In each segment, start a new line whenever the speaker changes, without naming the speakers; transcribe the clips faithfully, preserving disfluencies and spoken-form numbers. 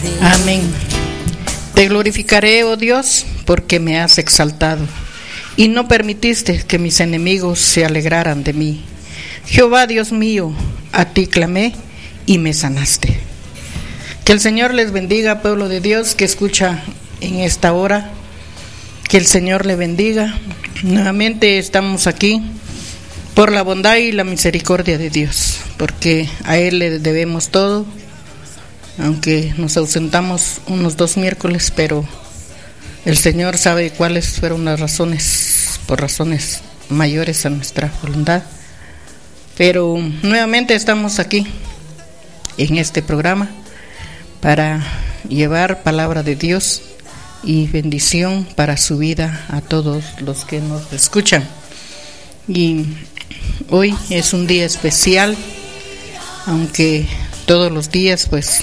Amén. Te glorificaré, oh Dios, porque me has exaltado, y no permitiste que mis enemigos se alegraran de mí. Jehová, Dios mío, a ti clamé y me sanaste. Que el Señor les bendiga, pueblo de Dios que escucha en esta hora. Que el Señor le bendiga. Nuevamente estamos aquí por la bondad y la misericordia de Dios, porque a Él le debemos todo, aunque nos ausentamos unos dos miércoles, pero el Señor sabe cuáles fueron las razones, por razones mayores a nuestra voluntad. Pero nuevamente estamos aquí en este programa para llevar palabra de Dios y bendición para su vida a todos los que nos escuchan. Y hoy es un día especial, aunque todos los días pues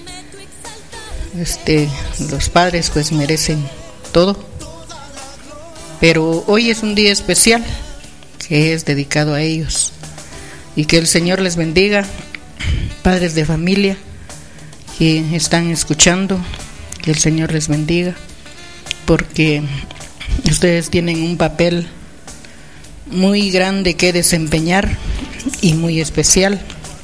este los padres pues merecen todo, pero hoy es un día especial que es dedicado a ellos. Y que el Señor les bendiga, padres de familia que están escuchando, que el Señor les bendiga, porque ustedes tienen un papel muy grande que desempeñar y muy especial,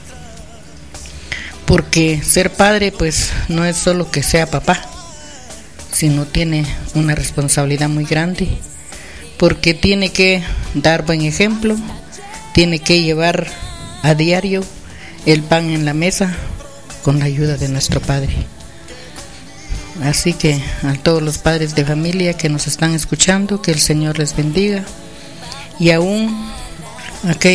porque ser padre pues no es solo que sea papá, sino tiene una responsabilidad muy grande, porque tiene que dar buen ejemplo, tiene que llevar a diario el pan en la mesa con la ayuda de nuestro Padre. Así que a todos los padres de familia que nos están escuchando, que el Señor les bendiga, y aún aquellos